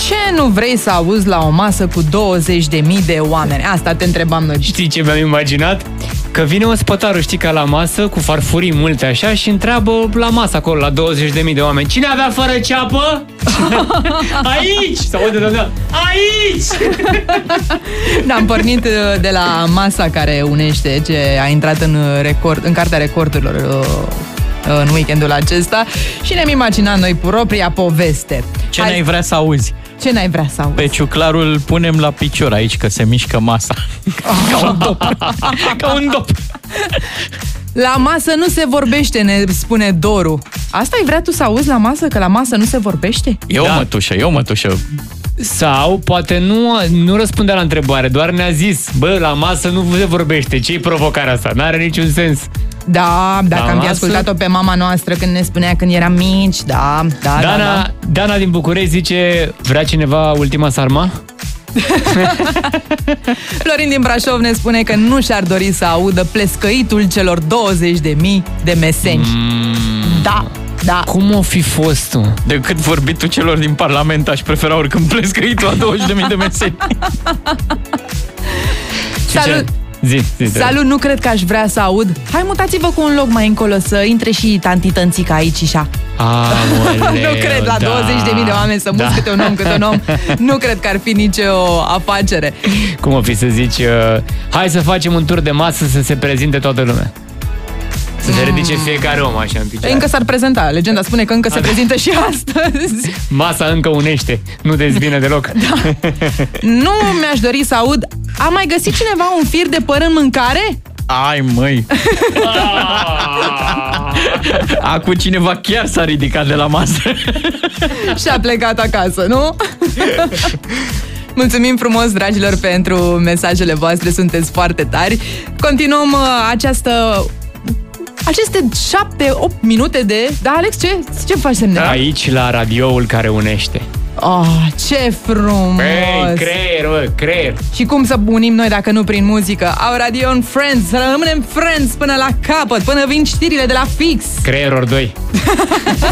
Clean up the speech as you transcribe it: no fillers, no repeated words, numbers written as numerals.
Ce nu vrei să auzi la o masă cu 20.000 de oameni? Asta te întrebam noi. Știi ce mi-am imaginat? Că vine ospătarul, știi, ca la masă, cu farfurii multe așa și întreabă la masă acolo, la 20.000 de oameni: cine avea fără ceapă? Aici! Sau unde doamna? Aici! Am pornit de la masa care unește, ce a intrat în cartea recordurilor în weekendul acesta și ne-am imaginat noi propria poveste. Ce n-ai vrea să auzi? Ce n-ai vrea să auzi? Pe ciuclarul punem la picior aici, că se mișcă masa. Ca un dop. Ca un dop. La masă nu se vorbește, ne spune Doru. Asta ai vrea tu să auzi la masă? Că la masă nu se vorbește? E o mătușă. Sau poate nu răspundea la întrebare, doar ne-a zis: bă, la masă nu se vorbește. Ce-i provocarea asta? N-are niciun sens. Da, dacă am fi ascultat-o pe mama noastră când ne spunea când eram mici, da. Dana din București zice: vrea cineva ultima sarma? Florin din Brașov ne spune că nu și-ar dori să audă plescăitul celor 20.000 de meseni. Da. Cum o fi fost tu? Decât vorbitul celor din Parlament, aș prefera oricând plescăitul a 20.000 de meseni. Salut! Salut, nu cred că aș vrea să aud. Hai, mutați-vă cu un loc mai încolo să intre și tanti Tănțica aici și așa. Nu cred, la 20.000 de oameni să muți câte un om. Nu cred că ar fi nicio afacere. Cum o fi să zici: hai să facem un tur de masă să se prezinte toată lumea? Să se ridice fiecare om așa în picioare. Încă s-ar prezenta. Legenda spune că încă se prezintă și astăzi. Masa încă unește, nu dezbine deloc. Nu mi-aș dori să aud: a mai găsit cineva un fir de păr în mâncare? Ai, măi! Acum cineva chiar s-a ridicat de la masă și a plecat acasă, nu? Mulțumim frumos, dragilor, pentru mesajele voastre, sunteți foarte tari. Continuăm aceste 7-8 minute de... Da, Alex, ce faci semne? Aici, la radioul care unește. Ce frumos! Creier! Și cum să unim noi dacă nu prin muzică? Au radio în Friends, să rămânem Friends până la capăt, până vin știrile de la fix. Creieror 2.